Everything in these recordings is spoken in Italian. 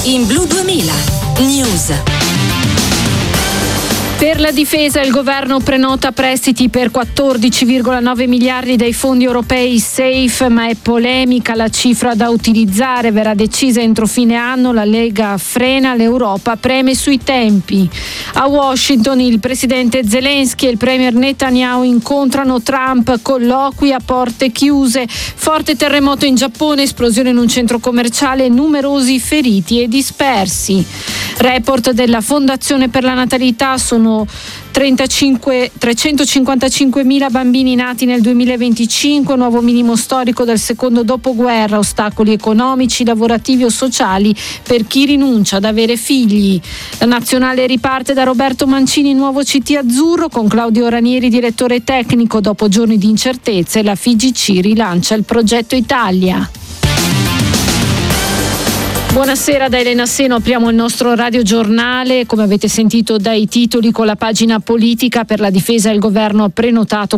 in Blu 2000 News. Per la difesa il governo prenota prestiti per 14,9 miliardi dai fondi europei SAFE, ma è polemica la cifra da utilizzare, verrà decisa entro fine anno, la Lega frena, l'Europa preme sui tempi. A Washington il presidente Zelensky e il premier Netanyahu incontrano Trump, colloqui a porte chiuse, forte terremoto in Giappone, esplosione in un centro commerciale, numerosi feriti e dispersi. Report della Fondazione per la Natalità, sono 355.000 bambini nati nel 2025, nuovo minimo storico del secondo dopoguerra, ostacoli economici, lavorativi o sociali per chi rinuncia ad avere figli. La nazionale riparte da Roberto Mancini, nuovo CT azzurro, con Claudio Ranieri direttore tecnico. Dopo giorni di incertezze la FIGC rilancia il progetto Italia. Buonasera da Elena Seno, apriamo il nostro radiogiornale, come avete sentito dai titoli, con la pagina politica. Per la difesa il governo ha prenotato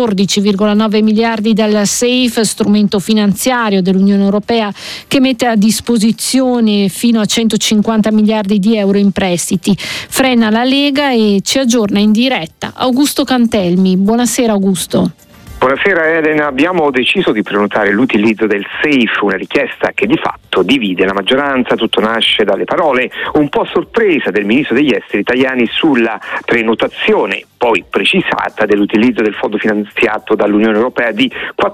14,9 miliardi dal SAFE, strumento finanziario dell'Unione Europea che mette a disposizione fino a 150 miliardi di euro in prestiti. Frena la Lega e ci aggiorna in diretta Augusto Cantelmi. Buonasera Augusto. Buonasera Elena, abbiamo deciso di prenotare l'utilizzo del SAFE, una richiesta che di fatto divide la maggioranza. Tutto nasce dalle parole un po' sorpresa del ministro degli esteri Tajani sulla prenotazione poi precisata dell'utilizzo del fondo finanziato dall'Unione Europea di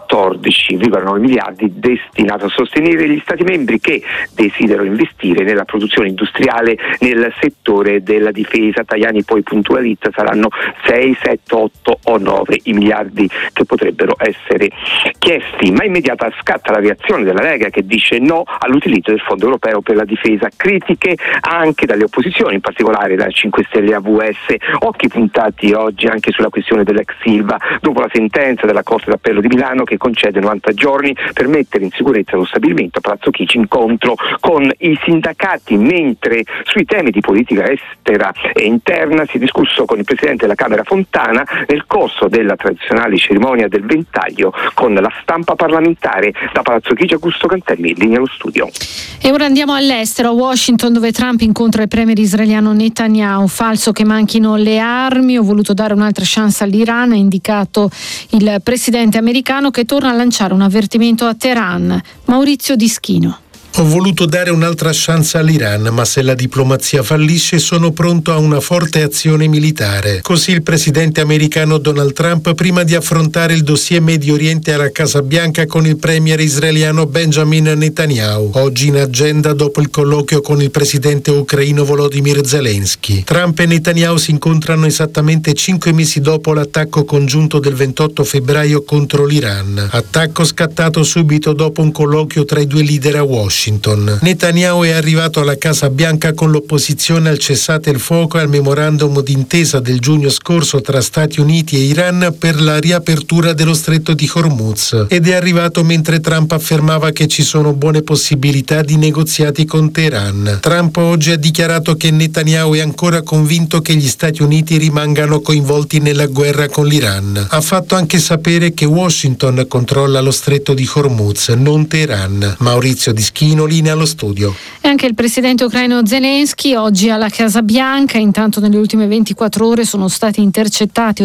14,9 miliardi destinato a sostenere gli Stati membri che desiderano investire nella produzione industriale nel settore della difesa. Tajani poi puntualizza saranno 6, 7, 8 o 9 i miliardi che potrebbero essere chiesti, ma immediata scatta la reazione della Lega che dice no all'utilizzo del Fondo Europeo per la difesa. Critiche anche dalle opposizioni, in particolare dal 5 Stelle AVS, occhi puntati oggi anche sulla questione dell'ex Ilva, dopo la sentenza della Corte d'Appello di Milano che concede 90 giorni per mettere in sicurezza lo stabilimento a Palazzo Chigi, incontro con i sindacati, mentre sui temi di politica estera e interna si è discusso con il Presidente della Camera Fontana nel corso della tradizionale cerimonia del ventaglio con la stampa parlamentare. Da Palazzo Chigi Augusto Cantelmi, in linea allo studio. E ora andiamo all'estero, a Washington, dove Trump incontra il premier israeliano Netanyahu. Falso che manchino le armi, ho voluto dare un'altra chance all'Iran, ha indicato il presidente americano, che torna a lanciare un avvertimento a Teheran. Maurizio Dischino. Ho voluto dare un'altra chance all'Iran, ma se la diplomazia fallisce sono pronto a una forte azione militare. Così il presidente americano Donald Trump prima di affrontare il dossier Medio Oriente alla Casa Bianca con il premier israeliano Benjamin Netanyahu. Oggi in agenda dopo il colloquio con il presidente ucraino Volodymyr Zelensky. Trump e Netanyahu si incontrano esattamente 5 mesi dopo l'attacco congiunto del 28 febbraio contro l'Iran. Attacco scattato subito dopo un colloquio tra i due leader a Washington. Netanyahu è arrivato alla Casa Bianca con l'opposizione al cessate il fuoco e al memorandum d'intesa del giugno scorso tra Stati Uniti e Iran per la riapertura dello stretto di Hormuz, ed è arrivato mentre Trump affermava che ci sono buone possibilità di negoziati con Teheran. Trump oggi ha dichiarato che Netanyahu è ancora convinto che gli Stati Uniti rimangano coinvolti nella guerra con l'Iran. Ha fatto anche sapere che Washington controlla lo stretto di Hormuz, non Teheran. Maurizio Dischino, linea allo studio. E anche il presidente ucraino Zelensky oggi alla Casa Bianca. Intanto nelle ultime 24 ore sono stati intercettati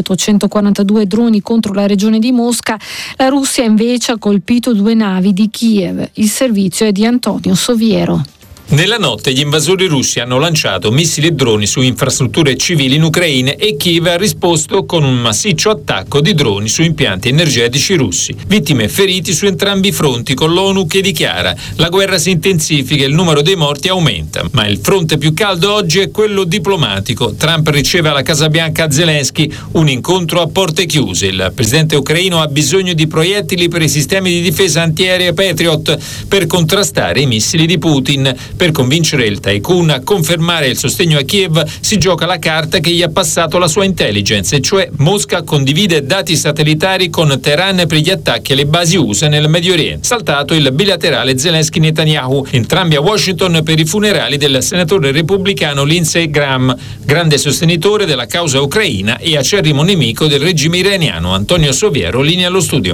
842 droni contro la regione di Mosca. La Russia invece ha colpito 2 navi di Kiev. Il servizio è di Antonio Soviero. Nella notte gli invasori russi hanno lanciato missili e droni su infrastrutture civili in Ucraina e Kiev ha risposto con un massiccio attacco di droni su impianti energetici russi. Vittime e feriti su entrambi i fronti, con l'ONU che dichiara: la guerra si intensifica e il numero dei morti aumenta. Ma il fronte più caldo oggi è quello diplomatico. Trump riceve alla Casa Bianca Zelensky, un incontro a porte chiuse. Il presidente ucraino ha bisogno di proiettili per i sistemi di difesa antiaerea Patriot per contrastare i missili di Putin. Per convincere il tycoon a confermare il sostegno a Kiev si gioca la carta che gli ha passato la sua intelligence, e cioè Mosca condivide dati satellitari con Teheran per gli attacchi alle basi USA nel Medio Oriente. Saltato il bilaterale Zelensky-Netanyahu, entrambi a Washington per i funerali del senatore repubblicano Lindsey Graham, grande sostenitore della causa ucraina e acerrimo nemico del regime iraniano. Antonio Soviero, linea allo studio.